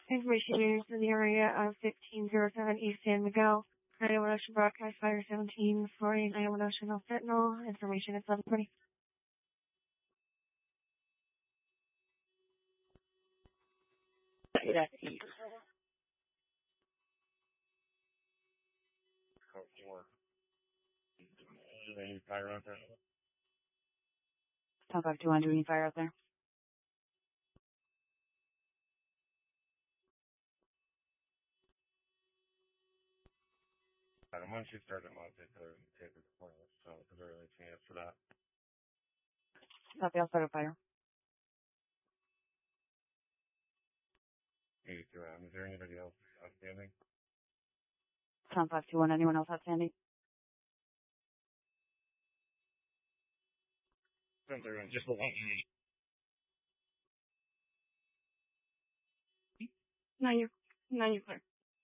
Information used in the area of 1507 East San Miguel. Iowa Ocean broadcast fire 1740 Iowa Ocean no fentanyl. Information at 720. Any fire out there? 10521, do we need fire out there? Once you start them out, they take the point, so it's a very late chance for that. Copy, I'll start a fire. 82M. Is there anybody else outstanding? 10521, anyone else outstanding? 731, just the one. Now you're clear.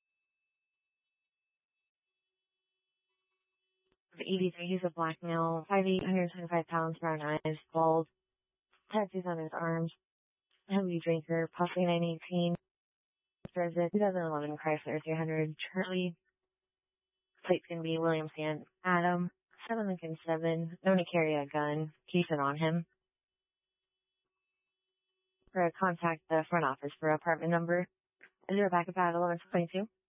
The 83, he's a black male, 5'8", 125 pounds, brown eyes, bald, tattoos on his arms, heavy drinker, possibly 918, drives a 2011 Chrysler 300 Charlie. Plate's gonna be William San Adam, 7 Lincoln 7, known to carry a gun, keep it on him. Contact the front office for apartment number. Is there a backup at 1122?